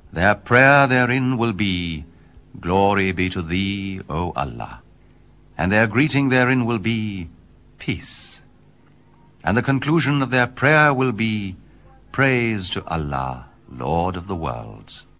Their prayer therein will be, Glory be to thee, O Allah. And their greeting therein will be, Peace. And the conclusion of their prayer will be, Praise to Allah, Lord of the worlds.